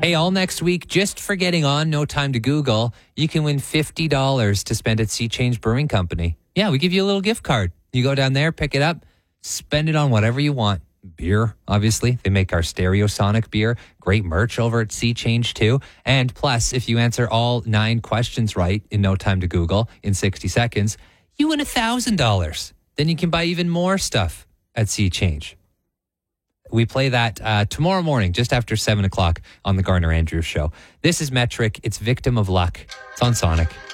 Hey, all next week, just for getting on No Time to Google, you can win $50 to spend at Sea Change Brewing Company. Yeah, we give you a little gift card. You go down there, pick it up, spend it on whatever you want. Beer, obviously. They make our Stereosonic beer. Great merch over at Sea Change, too. And plus, if you answer all 9 questions right in No Time to Google in 60 seconds, you win $1,000. Then you can buy even more stuff at Sea Change. We play that tomorrow morning, just after 7 o'clock on the Garner Andrews Show. This is Metric. It's Victim of Luck. It's on Sonic.